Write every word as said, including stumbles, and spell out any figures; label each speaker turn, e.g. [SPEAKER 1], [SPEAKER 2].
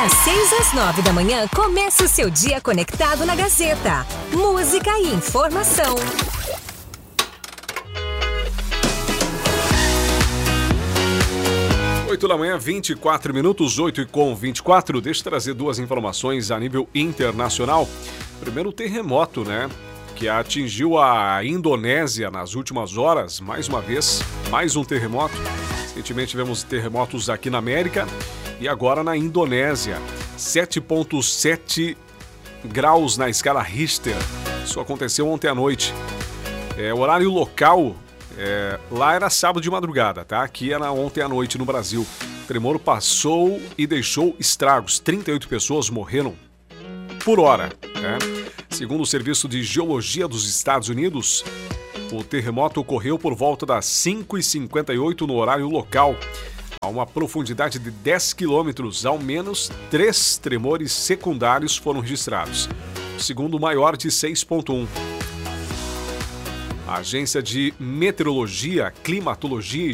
[SPEAKER 1] Das seis às nove da manhã, começa o seu dia conectado na Gazeta. Música e informação.
[SPEAKER 2] oito da manhã, vinte e quatro minutos, oito e com vinte e quatro. Deixa eu trazer duas informações a nível internacional. Primeiro, o terremoto, né? Que atingiu a Indonésia nas últimas horas. Mais uma vez, mais um terremoto. Recentemente tivemos terremotos aqui na América e agora na Indonésia. sete vírgula sete graus na escala Richter. Isso aconteceu ontem à noite. É, horário local... É, lá era sábado de madrugada, tá? Aqui era ontem à noite no Brasil. O tremor passou e deixou estragos. trinta e oito pessoas morreram por hora, né? Segundo o Serviço de Geologia dos Estados Unidos, o terremoto ocorreu por volta das cinco e cinquenta e oito no horário local. A uma profundidade de dez quilômetros, ao menos três tremores secundários foram registrados. O segundo maior de seis vírgula um. A Agência de Meteorologia, Climatologia e